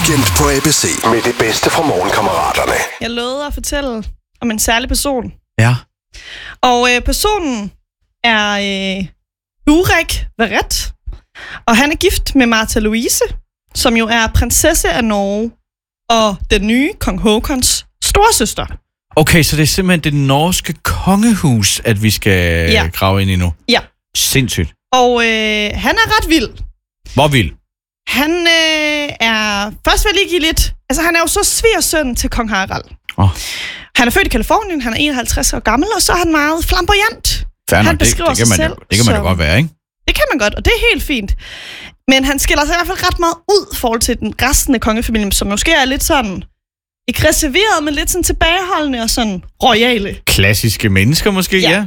Weekend på ABC med det bedste fra morgenkammeraterne. Jeg lovede at fortælle om en særlig person. Ja. Og personen er Durek Verrett. Og han er gift med Martha Louise, som jo er prinsesse af Norge og den nye kong Håkons storesøster. Okay, så det er simpelthen det norske kongehus, at vi skal grave ind i nu. Ja. Sindssygt. Og han er ret vild. Hvor vild? Han er... Først vil jeg lige give lidt... Altså, han er jo så svigersøn til kong Harald. Han er født i Californien, han er 51 år gammel, og så er han meget flamboyant. Han beskriver sig selv. Det kan man da godt være, ikke? Det kan man godt, og det er helt fint. Men han skiller sig i hvert fald ret meget ud i forhold til den resten af kongefamilien, som måske er lidt sådan... Ikke reserveret, men lidt sådan tilbageholdende og sådan royale. Klassiske mennesker måske, ja.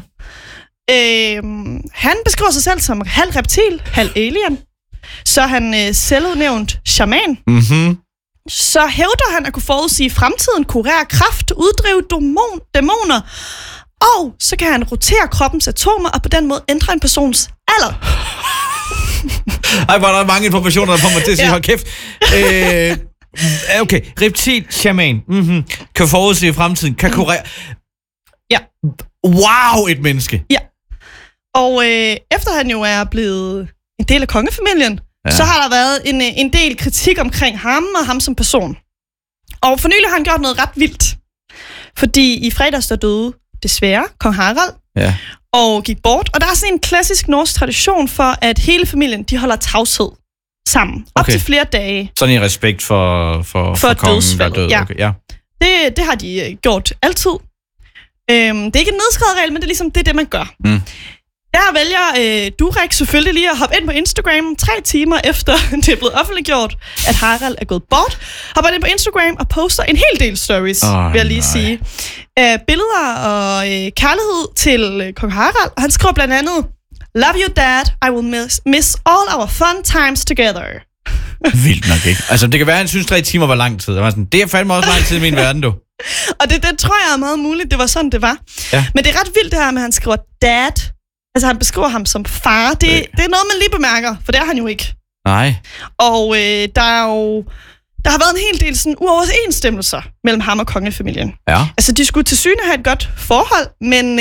Han beskriver sig selv som halv reptil, halv alien. Så er han selvudnævnt shaman. Mm-hmm. Så hævder han at kunne forudsige fremtiden, kurere kræft, uddrive dæmoner, og så kan han rotere kroppens atomer og på den måde ændre en persons alder. Ej, hvor er der mange informationer, der får mig til at sige, hold kæft. Okay, reptil, shaman, kan forudsige fremtiden, kan kurere. Ja. Wow, et menneske. Ja. Og efter han jo er blevet en del af kongefamilien, så har der været en del kritik omkring ham og ham som person. Og for nylig har han gjort noget ret vildt. Fordi i fredags der døde desværre kong Harald og gik bort. Og der er sådan en klassisk norsk tradition for, at hele familien de holder tavshed sammen. Op til flere dage. Sådan i respekt for kongen, der døde. Ja. Okay, ja. Det har de gjort altid. Det er ikke en nedskrevet regel, men det er ligesom det, man gør. Der vælger Durek selvfølgelig lige at hoppe ind på Instagram 3 timer efter det er blevet offentliggjort, at Harald er gået bort. Hopper ind på Instagram og poster en hel del stories, vil jeg lige sige. Billeder og kærlighed til kong Harald. Og han skriver blandt andet, "Love you dad, I will miss all our fun times together." Vildt nok, ikke? Altså, det kan være, at han synes 3 timer var lang tid. Det er fandme også lang tid i min verden, du. Og det tror jeg er meget muligt, det var sådan, det var. Ja. Men det er ret vildt det her med, at han skriver dad. Altså, han beskriver ham som far. Det er noget, man lige bemærker, for det er han jo ikke. Nej. Og der har været en hel del sådan uoverensstemmelser mellem ham og kongefamilien. Ja. Altså, de skulle til syne have et godt forhold, men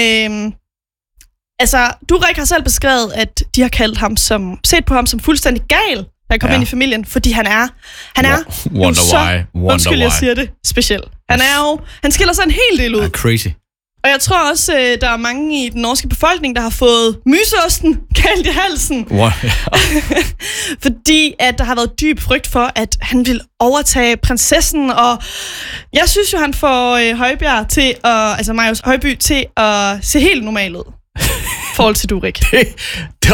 Durek har selv beskrevet, at de har set på ham som fuldstændig gal, da han kom ind i familien, fordi han er undskyld, jeg siger det, speciel. Han skiller sig en hel del ud. Crazy. Og jeg tror også, der er mange i den norske befolkning, der har fået myseosten kaldt i halsen. Wow. Fordi at der har været dyb frygt for, at han vil overtage prinsessen. Og jeg synes jo, han får Marius Højby til at se helt normal ud. I forhold til Durek.